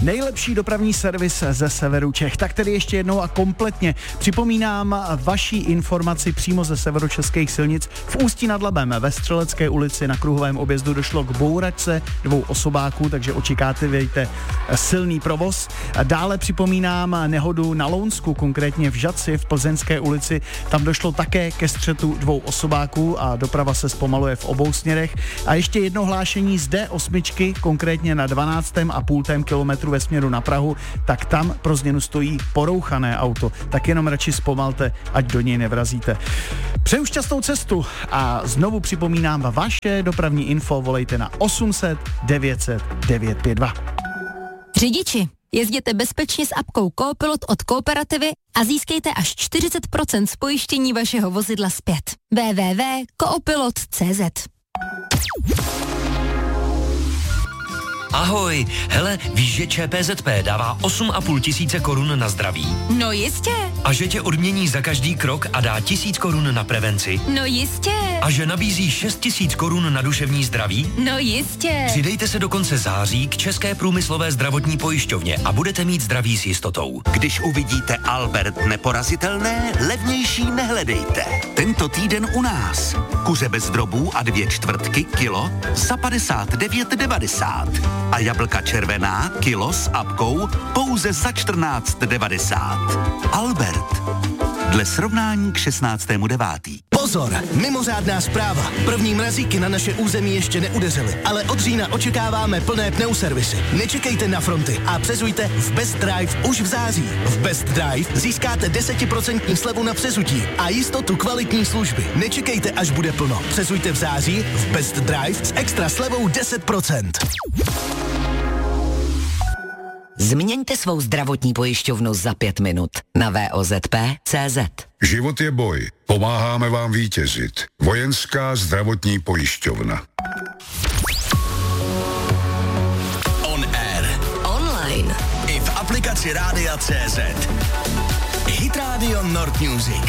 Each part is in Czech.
nejlepší dopravní servis ze severu Čech. Tak tedy ještě jednou a kompletně připomínám vaší informaci přímo ze severočeských silnic. V Ústí nad Labem ve Střelecké ulici na kruhovém objezdu došlo k bouračce 2 osobáků, takže očekávejte silný provoz. Dále připomínám nehodu na Lounsku, konkrétně v Žadci v Plzeňské ulici. Tam došlo také ke střetu 2 osobáků a doprava se zpomaluje v obou směrech. A ještě jedno hlášení z D8, konkrétně na 12,5 kilometru ve směru na Prahu, tak tam pro změnu stojí porouchané auto. Tak jenom radši zpomalte, ať do něj nevrazíte. Přeju šťastnou cestu a znovu připomínám, vaše dopravní info volejte na 800 900 952. Řidiči, jezděte bezpečně s apkou Coopilot od Kooperativy a získejte až 40% z pojištění vašeho vozidla zpět. www.coopilot.cz. Ahoj, hele, víš, že ČPZP dává 8,5 tisíce korun na zdraví? No jistě. A že tě odmění za každý krok a dá 1000 korun na prevenci? No jistě. A že nabízí 6 000 korun na duševní zdraví? No jistě. Přidejte se do konce září k České průmyslové zdravotní pojišťovně a budete mít zdraví s jistotou. Když uvidíte Albert neporazitelné, levnější nehledejte. Tento týden u nás. Kuře bez drobů a 2/4 kilo za 59,90. A jablka červená kilo s apkou pouze za 14,90. Albert. Dle srovnání k 16.9. Pozor, mimořádná zpráva. První mrazíky na naše území ještě neudeřily, ale od října očekáváme plné pneuservisy. Nečekejte na fronty a přezujte v Best Drive už v září. V Best Drive získáte 10% slevu na přezutí a jistotu kvalitní služby. Nečekejte, až bude plno. Přezujte v září v Best Drive s extra slevou 10%. Změňte svou zdravotní pojišťovnu za 5 minut na VOZP.cz. Život je boj. Pomáháme vám vítězit. Vojenská zdravotní pojišťovna. On air. Online. I v aplikaci Rádia CZ. Hit Radio Nord Music.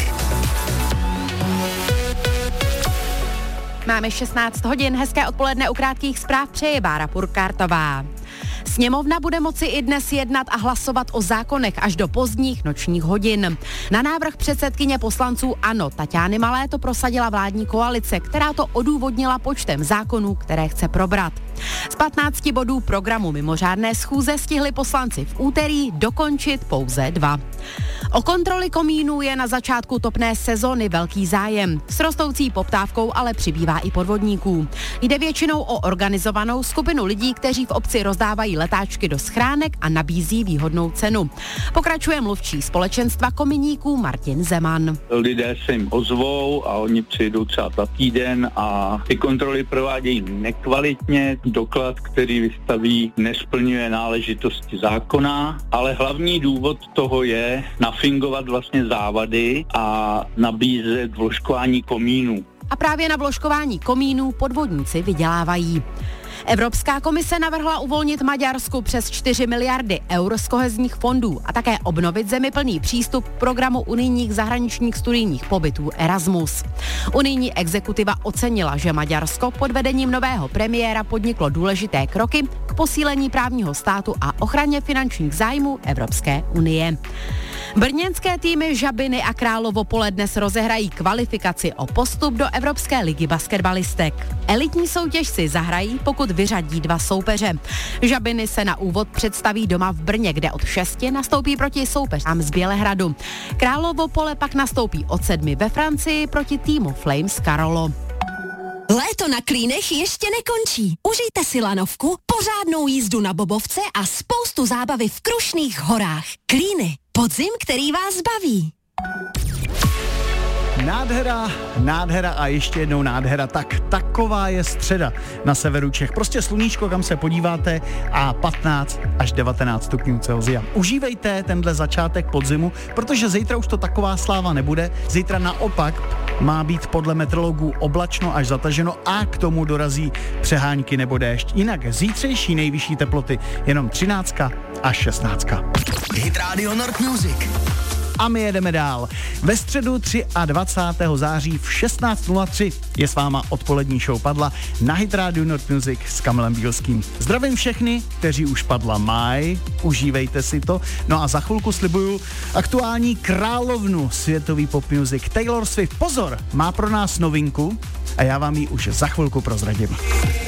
Máme 16 hodin, hezké odpoledne, u krátkých zpráv přeje Bára Purkártová. Sněmovna bude moci i dnes jednat a hlasovat o zákonech až do pozdních nočních hodin. Na návrh předsedkyně poslanců ANO Taťány Malé to prosadila vládní koalice, která to odůvodnila počtem zákonů, které chce probrat. Z 15 bodů programu mimořádné schůze stihli poslanci v úterý dokončit pouze 2. O kontroly komínů je na začátku topné sezony velký zájem. S rostoucí poptávkou ale přibývá i podvodníků. Jde většinou o organizovanou skupinu lidí, kteří v obci rozdávají letáčky do schránek a nabízí výhodnou cenu. Pokračuje mluvčí společenstva kominíků Martin Zeman. Lidé se jim ozvou a oni přijdou třeba za týden a ty kontroly provádějí nekvalitně. Doklad, který vystaví, nesplňuje náležitosti zákona, ale hlavní důvod toho je nafingovat vlastně závady a nabízet vložkování komínů. A právě na vložkování komínů podvodníci vydělávají. Evropská komise navrhla uvolnit Maďarsku přes 4 miliardy eur z kohezních fondů a také obnovit zemi plný přístup k programu unijních zahraničních studijních pobytů Erasmus. Unijní exekutiva ocenila, že Maďarsko pod vedením nového premiéra podniklo důležité kroky k posílení právního státu a ochraně finančních zájmů Evropské unie. Brněnské týmy Žabiny a Královo Pole dnes rozehrají kvalifikaci o postup do Evropské ligy basketbalistek. Elitní soutěž si zahrají, pokud vyřadí 2 soupeře. Žabiny se na úvod představí doma v Brně, kde od 6 nastoupí proti soupeřům z Bělehradu. Královo Pole pak nastoupí od 7 ve Francii proti týmu Flames Karolo. Léto na Klínech ještě nekončí. Užijte si lanovku, pořádnou jízdu na bobovce a spoustu zábavy v Krušných horách. Klíny. Podzim, který vás baví. Nádhera a ještě jednou nádhera. Tak taková je středa na severu Čech. Prostě sluníčko, kam se podíváte a 15 až 19 stupňů Celsia. Užívejte tenhle začátek podzimu, protože zítra už to taková sláva nebude. Zítra naopak má být podle meteorologů oblačno až zataženo a k tomu dorazí přehánky nebo déšť. Jinak zítřejší nejvyšší teploty jenom 13 až 16. Hit Radio Nord Music. a my jedeme dál. Ve středu 23. září v 16:03 je s váma odpolední show Padla na Hit Radio Nord Music s Kamilem Bílským. Zdravím všechny, kteří už Padla mají, užívejte si to. No a za chvilku slibuju aktuální královnu světový pop music Taylor Swift. Pozor, má pro nás novinku a já vám ji už za chvilku prozradím.